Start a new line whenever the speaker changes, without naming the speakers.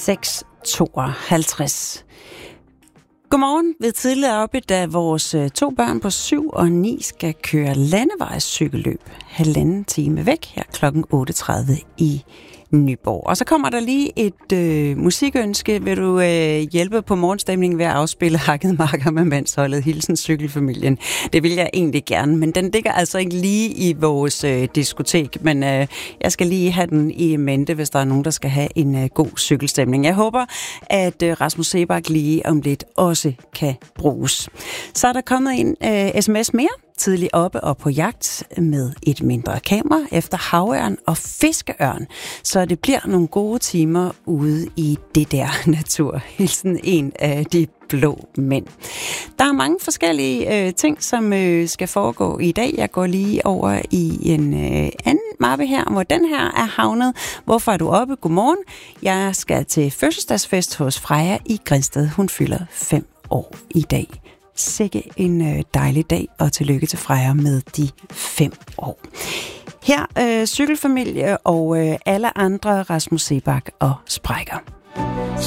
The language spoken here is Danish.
6:52. Godmorgen. Ved tidligere oppe, da vores 2 børn på 7 og 9 skal køre landevejscykelløb 1,5 time væk her kl. 8:30 i Nyborg. Og så kommer der lige et musikønske. Vil du hjælpe på morgenstemningen ved at afspille Hakket Marker med Mandsholdet? Hilsen cykelfamilien. Det vil jeg egentlig gerne, men den ligger altså ikke lige i vores diskotek. Men jeg skal lige have den i mente, hvis der er nogen, der skal have en god cykelstemning. Jeg håber, at Rasmus Seebach lige om lidt også kan bruges. Så er der kommet en sms mere. Tidligt oppe og på jagt med et mindre kamera efter havørn og fiskeørn. Så det bliver nogle gode timer ude i det der natur. Hilsen en af de blå mænd. Der er mange forskellige ting, som skal foregå i dag. Jeg går lige over i en anden mappe her, hvor den her er havnet. Hvorfor er du oppe? Godmorgen. Jeg skal til fødselsdagsfest hos Freja i Grindsted. Hun fylder 5 år i dag. Sikke en dejlig dag, og tillykke til Freja med de 5 år. Her cykelfamilie og alle andre Rasmus Seebach og Sprækker.